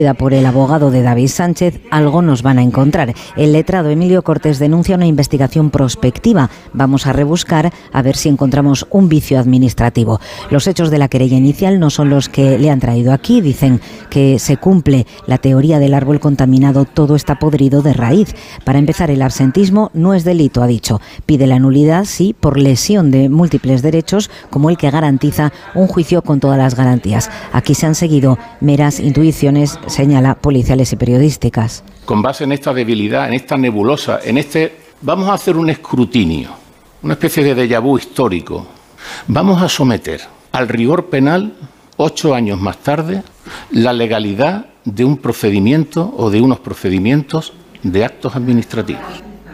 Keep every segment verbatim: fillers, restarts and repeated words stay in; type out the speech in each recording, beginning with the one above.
por el abogado de David Sánchez, algo nos van a encontrar. El letrado Emilio Cortés denuncia una investigación prospectiva. Vamos a rebuscar a ver si encontramos un vicio administrativo. Los hechos de la querella inicial no son los que le han traído aquí. Dicen que se cumple la teoría del árbol contaminado, todo está podrido de raíz. Para empezar, el absentismo no es delito, ha dicho. Pide la nulidad, sí, por lesión de múltiples derechos, como el que garantiza un juicio con todas las garantías. Aquí se han seguido meras intuiciones, señala, policiales y periodísticas. Con base en esta debilidad, en esta nebulosa, en este... Vamos a hacer un escrutinio, una especie de déjà vu histórico. Vamos a someter al rigor penal, ocho años más tarde, la legalidad de un procedimiento o de unos procedimientos de actos administrativos.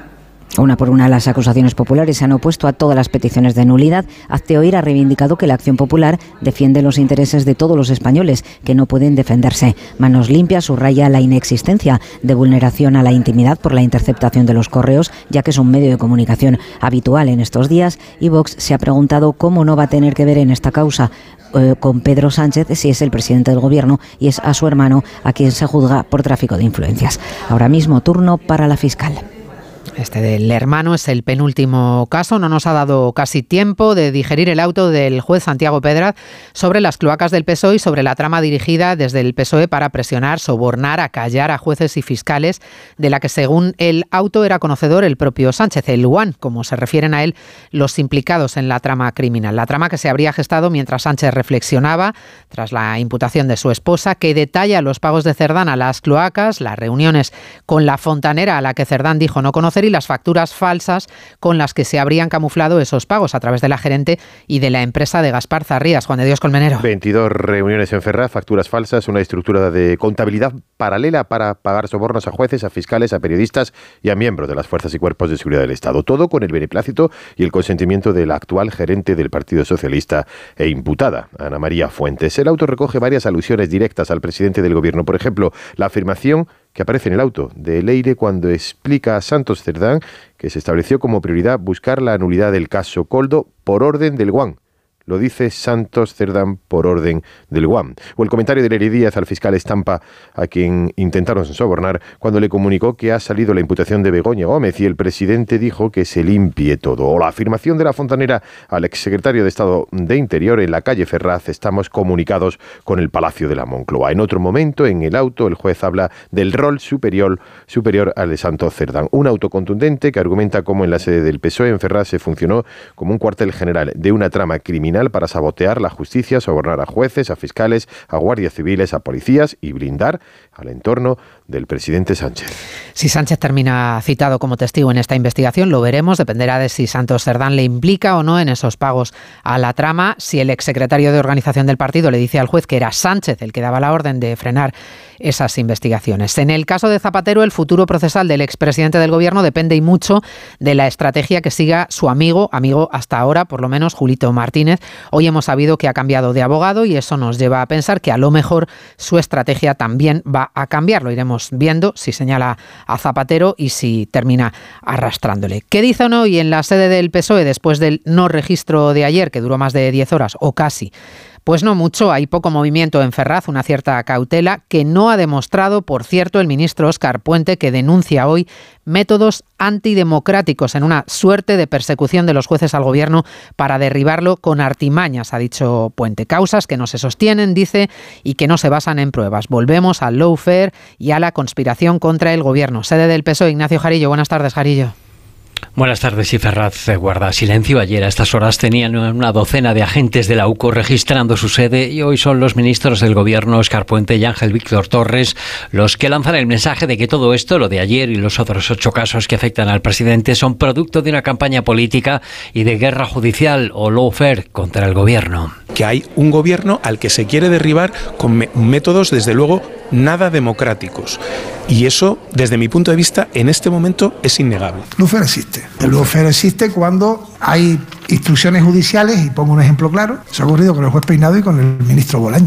Una por una, las acusaciones populares se han opuesto a todas las peticiones de nulidad. Hazte Oír ha reivindicado que la Acción Popular defiende los intereses de todos los españoles, que no pueden defenderse. Manos Limpias subraya la inexistencia de vulneración a la intimidad por la interceptación de los correos, ya que es un medio de comunicación habitual en estos días. Y Vox se ha preguntado cómo no va a tener que ver en esta causa eh, con Pedro Sánchez, si es el presidente del Gobierno y es a su hermano a quien se juzga por tráfico de influencias. Ahora mismo turno para la fiscal. Este del hermano es el penúltimo caso. No nos ha dado casi tiempo de digerir el auto del juez Santiago Pedraz sobre las cloacas del P S O E y sobre la trama dirigida desde el P S O E para presionar, sobornar, acallar a jueces y fiscales, de la que según el auto era conocedor el propio Sánchez, el One, como se refieren a él los implicados en la trama criminal. La trama que se habría gestado mientras Sánchez reflexionaba tras la imputación de su esposa, que detalla los pagos de Cerdán a las cloacas, las reuniones con la fontanera a la que Cerdán dijo no conocer y las facturas falsas con las que se habrían camuflado esos pagos a través de la gerente y de la empresa de Gaspar Zarrías. Juan de Dios Colmenero. veintidós reuniones en Ferraz, facturas falsas, una estructura de contabilidad paralela para pagar sobornos a jueces, a fiscales, a periodistas y a miembros de las fuerzas y cuerpos de seguridad del Estado. Todo con el beneplácito y el consentimiento de la actual gerente del Partido Socialista e imputada, Ana María Fuentes. El auto recoge varias alusiones directas al presidente del Gobierno. Por ejemplo, la afirmación que aparece en el auto de Leire cuando explica a Santos Cerdán que se estableció como prioridad buscar la nulidad del caso Coldo por orden del Guam. Lo dice Santos Cerdán por orden del Guam. O el comentario de Leire Díaz al fiscal Estampa, a quien intentaron sobornar, cuando le comunicó que ha salido la imputación de Begoña Gómez y el presidente dijo que se limpie todo. O la afirmación de la fontanera al exsecretario de Estado de Interior en la calle Ferraz: estamos comunicados con el Palacio de la Moncloa. En otro momento, en el auto, el juez habla del rol superior, superior al de Santos Cerdán. Un auto contundente que argumenta cómo en la sede del P S O E en Ferraz se funcionó como un cuartel general de una trama criminal para sabotear la justicia, sobornar a jueces, a fiscales, a guardias civiles, a policías y blindar al entorno del presidente Sánchez. Si Sánchez termina citado como testigo en esta investigación, lo veremos. Dependerá de si Santos Cerdán le implica o no en esos pagos a la trama. Si el exsecretario de organización del partido le dice al juez que era Sánchez el que daba la orden de frenar esas investigaciones. En el caso de Zapatero, el futuro procesal del expresidente del Gobierno depende y mucho de la estrategia que siga su amigo, amigo hasta ahora, por lo menos, Julito Martínez. Hoy hemos sabido que ha cambiado de abogado y eso nos lleva a pensar que a lo mejor su estrategia también va a cambiar. Lo iremos viendo si señala a Zapatero y si termina arrastrándole. ¿Qué dicen hoy en la sede del P S O E después del no registro de ayer, que duró más de diez horas o casi? Pues no mucho, hay poco movimiento en Ferraz, una cierta cautela que no ha demostrado, por cierto, el ministro Óscar Puente, que denuncia hoy métodos antidemocráticos en una suerte de persecución de los jueces al Gobierno para derribarlo con artimañas, ha dicho Puente. Causas que no se sostienen, dice, y que no se basan en pruebas. Volvemos al lawfare y a la conspiración contra el Gobierno. Sede del P S O E, Ignacio Jarillo. Buenas tardes, Jarillo. Buenas tardes. Y Ferraz guarda silencio. Ayer a estas horas tenían una docena de agentes de la U C O registrando su sede y hoy son los ministros del Gobierno, Óscar Puente y Ángel Víctor Torres, los que lanzan el mensaje de que todo esto, lo de ayer y los otros ocho casos que afectan al presidente, son producto de una campaña política y de guerra judicial o lawfare contra el Gobierno. Que hay un Gobierno al que se quiere derribar con me- métodos, desde luego, nada democráticos. Y eso, desde mi punto de vista, en este momento es innegable. Lawfare existe. El lawfare existe cuando hay instrucciones judiciales, y pongo un ejemplo claro, se ha ocurrido con el juez Peinado y con el ministro Bolaño.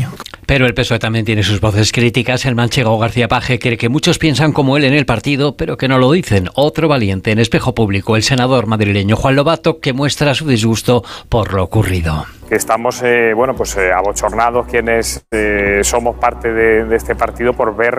Pero el P S O E también tiene sus voces críticas. El manchego García Page cree que muchos piensan como él en el partido, pero que no lo dicen. Otro valiente en Espejo Público, el senador madrileño Juan Lobato, que muestra su disgusto por lo ocurrido. Estamos eh, bueno, pues, eh, abochornados quienes eh, somos parte de, de este partido por ver